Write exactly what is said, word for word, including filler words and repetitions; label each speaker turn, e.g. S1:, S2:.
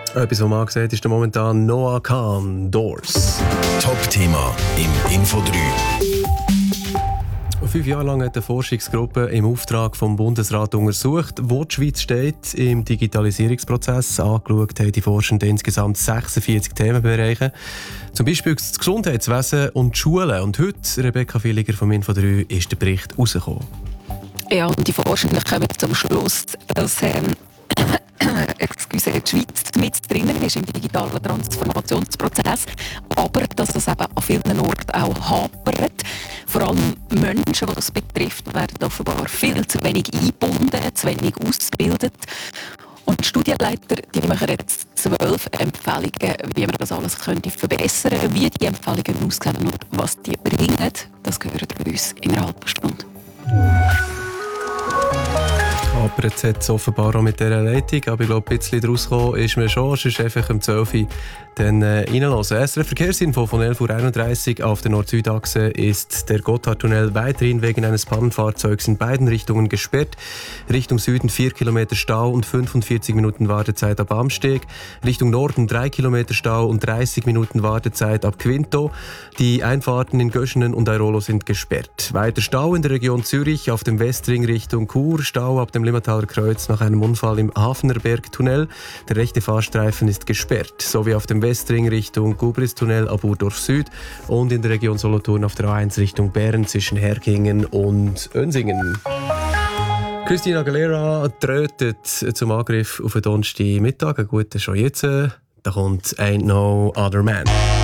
S1: Etwas, was man gesagt ist momentan Noah Kahn, Doors.
S2: Top-Thema im Info drei.
S1: Fünf Jahre lang hat eine Forschungsgruppe im Auftrag vom Bundesrat untersucht, wo die Schweiz steht im Digitalisierungsprozess. Angeschaut haben die Forschenden insgesamt sechsundvierzig Themenbereiche. Zum Beispiel das Gesundheitswesen und die Schulen. Und heute, Rebecca Villiger vom Info drei, ist der Bericht rausgekommen.
S3: Ja, und die Forschenden kommen zum Schluss, dass ähm, excuse, die Schweiz mit drinnen ist im digitalen Transformationsprozess, aber dass es eben an vielen Orten auch hapert. Vor allem Menschen, die das betrifft, werden offenbar viel zu wenig eingebunden, zu wenig ausgebildet. Und die Studienleiter die machen jetzt zwölf Empfehlungen, wie man das alles könnte verbessern könnte. Wie die Empfehlungen aussehen und was die bringen, das gehört bei uns in einer halben Stunde.
S1: Aber jetzt hat es offenbar auch mit dieser Leitung, aber ich glaube, ein bisschen daraus gekommen ist mir schon, es ist einfach um zwölf Uhr dann äh, reinlassen. S R F Verkehrsinfo von elf Uhr einunddreißig auf der Nord-Süd-Achse ist der Gotthardtunnel weiterhin wegen eines Pannenfahrzeugs in beiden Richtungen gesperrt. Richtung Süden vier Kilometer Stau und fünfundvierzig Minuten Wartezeit ab Amsteg. Richtung Norden drei Kilometer Stau und dreißig Minuten Wartezeit ab Quinto. Die Einfahrten in Göschenen und Airolo sind gesperrt. Weiter Stau in der Region Zürich auf dem Westring Richtung Chur. Stau ab dem Limmataler Kreuz nach einem Unfall im Hafnerberg-Tunnel. Der rechte Fahrstreifen ist gesperrt. Sowie auf dem Westring Richtung Gubristunnel ab Urdorf Süd und in der Region Solothurn auf der A eins Richtung Bern zwischen Herkingen und Önsingen. Christina Aguilera trötet zum Angriff auf den Donnerstagmittag. Gut, schon jetzt. Da kommt «Ain't No Other Man».